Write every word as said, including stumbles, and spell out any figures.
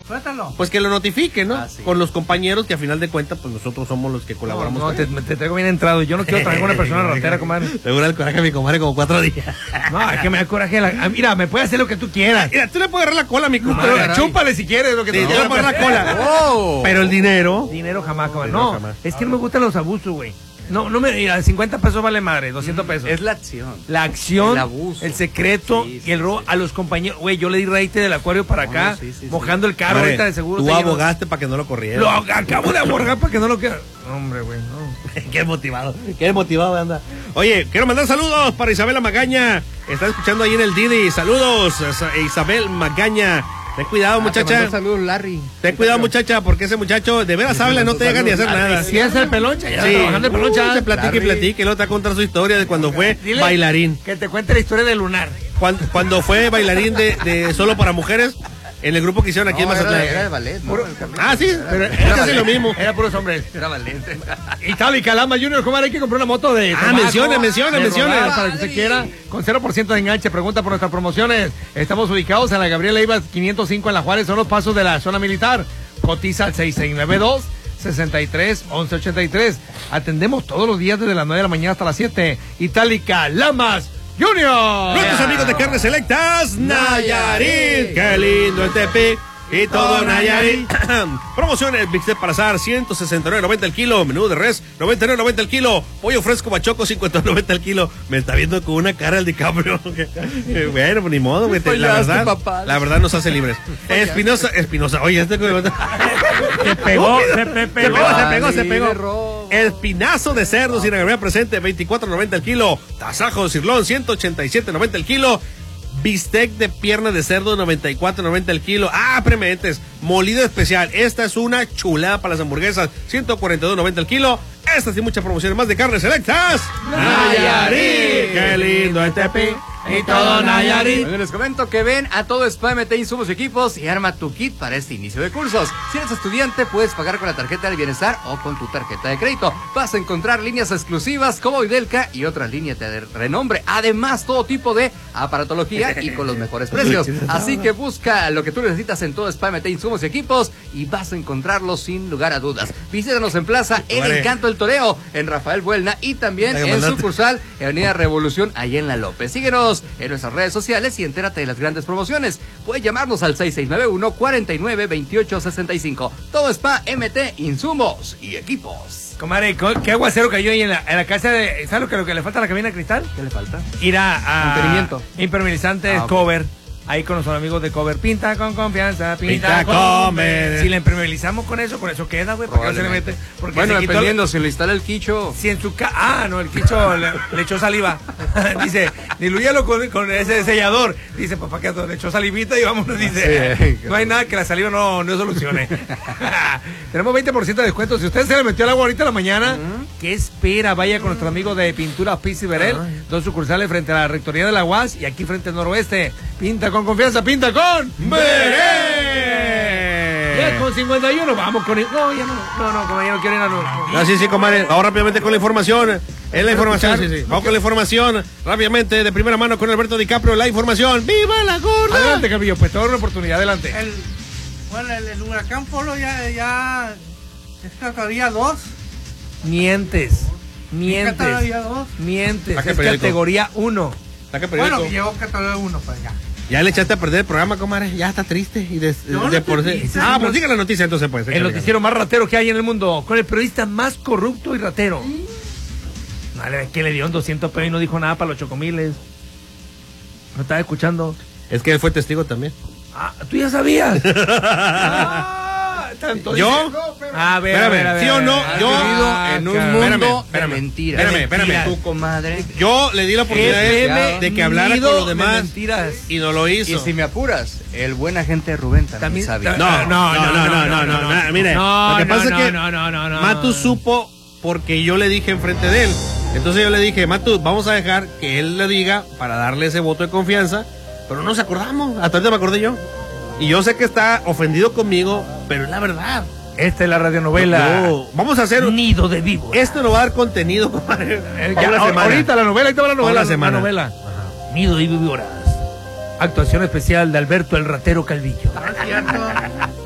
Suéltalo. Pues que lo notifique, ¿no? Ah, sí. Con los compañeros que a final de cuentas, pues nosotros somos los que colaboramos. No, no te, te traigo bien entrado. Yo no quiero traer a una persona ratera, comadre. Te dura el coraje a mi comadre como cuatro días. No, es que me da coraje. La... Ah, mira, me puede hacer lo que tú quieras. Mira, tú le puedes agarrar la cola a mi comadre. Pero chúpale si quieres lo que Sí, tú yo le quieras. puedo agarrar la cola. Oh. Pero el dinero. Dinero jamás, comadre. Dinero No, jamás. es que no me gustan los abusos, güey. No, no me. Mira, cincuenta pesos vale madre, doscientos pesos. Es la acción. La acción, El abuso. el secreto Sí, sí, y el robo sí. a los compañeros. Güey, yo le di raite del acuario para No, acá, no, sí, sí, mojando el carro Madre, ahorita de seguro. tú te llevas- abogaste para que no lo corrieran. Lo acabo de abogar para que no lo quiera. Hombre, güey, no. Qué motivado, qué motivado anda. Oye, quiero mandar saludos para Isabela Magaña. Está escuchando ahí en el Didi. Saludos, Isabel Magaña. Ten cuidado, muchacha. Saludos, Larry. Ten cuidado, muchacha, porque ese muchacho de veras habla, no te deja ni hacer nada. Si es el peloncha, ya Sí, está trabajando el peloncha. uh, se platica y platica y luego te va a contar su historia de cuando fue Dile bailarín. Que te cuente la historia de Lunar. Cuando, cuando fue bailarín de, de solo para mujeres en el grupo que hicieron aquí en No, era, Mazatlán. era de ballet, ¿no? El camino. Ah, sí, pero Era es casi ballet. lo mismo. Era puros hombres. Era ballet. Itálica, Lama Junior, comadre, hay que comprar una moto de Ah, tabaco, mencione, mencione, de mencione. rodar, para que usted quiera, con cero por ciento de enganche. Pregunta por nuestras promociones. Estamos ubicados en la Gabriela Ibas quinientos cinco en La Juárez, son los pasos de la zona militar. Cotiza al seis seis nueve dos, seis tres, once ochenta y tres. Atendemos todos los días desde las nueve de la mañana hasta las siete. Itálica, Lamas Junior. Nuestros amigos de Carnes Selectas, Nayarit. Qué lindo el Tepic. Y todo Nayarit. Promociones, bistec para asar, ciento sesenta y nueve noventa el kilo. Menú de res, noventa y nueve noventa el kilo. Pollo fresco bachoco, cincuenta y nueve noventa el kilo. Me está viendo con una cara el DiCaprio. Bueno, pues ni modo, güey. La fallaste, verdad, papá. la verdad nos hace libres. Espinosa, Espinosa, oye, este... Se pegó, se pe- Se pegó, se pegó, se Libre pegó. robo. Espinazo de cerdo sin agregar presente, veinticuatro noventa el kilo. Tasajo de cirlón, ciento ochenta y siete noventa el kilo. Bistec de pierna de cerdo, noventa y cuatro noventa el kilo. Ah, prementes. Molido especial. Esta es una chulada para las hamburguesas, ciento cuarenta y dos noventa el kilo. Estas y muchas promociones más de Carnes Selectas. Nayarit. Qué lindo el Tepic. Y todo Nayarit. Bueno, les comento que ven a todo Spa M T Insumos y Equipos y arma tu kit para este inicio de cursos. Si eres estudiante, puedes pagar con la tarjeta del bienestar o con tu tarjeta de crédito. Vas a encontrar líneas exclusivas como Idelca y otras líneas de renombre. Además, todo tipo de aparatología y con los mejores precios. Así que busca lo que tú necesitas en todo Spa M T Insumos y Equipos y vas a encontrarlos sin lugar a dudas. Visítanos en Plaza El Vale. Encanto del Toreo, en Rafael Buelna y también Venga, en mandate. sucursal en Avenida Revolución, allá en La López. Síguenos en nuestras redes sociales y entérate de las grandes promociones. Puedes llamarnos al seis seis nueve uno, cuatro nueve, dos ocho seis cinco. Todo Spa M T Insumos y Equipos. Comadre, co- ¿qué aguacero cayó ahí en la, en la casa de... ¿Sabes lo que, lo que le falta a la cabina de cristal? ¿Qué le falta? Ir a... a Mantenimiento. Impermeabilizante Ah, ok. Cover. Ahí con nuestros amigos de Cover. Pinta con confianza, pinta, Pinta con... Cover. Si le impermeabilizamos con eso, con eso queda, güey. ¿Por qué no se le mete? Porque Bueno, se quitó- dependiendo, si le instala el quicho. Si en su casa... Ah, no, el quicho le, le echó saliva. Dice, dilúyalo con, con ese sellador. Dice, papá, que le echó salivita y vámonos. Dice, Sí. no hay nada que la saliva no, no solucione. Tenemos veinte por ciento de descuento. Si usted se le metió al agua ahorita en la mañana, ¿qué espera? Vaya con nuestro amigo de Pintura Piz y Berel. Dos sucursales frente a la Rectoría de la U A S y aquí frente al Noroeste. Pinta con confianza, pinta con Berel. Ya con cincuenta y uno, vamos con... No, ya no, no, no, como ya no quiero ir a... No, Ah, sí, sí, comadre. Vamos rápidamente con la información. Es la información, sí, sí. Vamos con la información rápidamente, de primera mano con Alberto DiCaprio. La información. ¡Viva la gorda! Adelante, Carrillo, pues te doy una oportunidad, adelante. El, bueno, el, el huracán Polo ya, ya es categoría dos. Mientes, ¿Es mientes, categoría dos? mientes. Saca Es periódico. categoría uno. Saca Bueno, periódico. llegó categoría uno, pues ya. Ya le echaste a perder el programa, comadre. Ya está triste. Y de, No, de no por te sí. dices, Ah, no. pues siga la noticia entonces, pues. El noticiero más ratero que hay en el mundo, con el periodista más corrupto y ratero. Vale, que le dieron doscientos pesos y no dijo nada para los chocomiles. ¿No estaba escuchando? Es que él fue testigo también. Ah, tú ya sabías. Ah, tanto ¿Yo? dice- A ver, a Espérame, ver, a ver, ¿sí o no? a ver. Yo- Has vivido Ah, en un caray. mundo Espérame, de espérame, mentiras. espérame, espérame. Mentiras. Tu comadre. Yo le di la oportunidad a él F M de que hablara con nido los de demás mentiras. y no lo Y hizo. si me apuras, el buen agente Rubén también, También sabía. ta- No, no, no, no, no, no, no, no, mire, No, lo que no, pasa no, es que no, no, no, no. Matu supo porque yo le dije enfrente de él. Entonces yo le dije, Matu, vamos a dejar que él le diga para darle ese voto de confianza, pero no nos acordamos, hasta ahorita me acordé yo. Y yo sé que está ofendido conmigo, pero es la verdad. Esta es la radionovela. No, vamos a hacer... Nido de Vivo. Esto no va a dar contenido, compadre. Ya, Una semana. ahorita la novela, ahí te va la novela. Una semana. La novela. Nido de Víboras. Actuación especial de Alberto el Ratero Calvillo. No es cierto.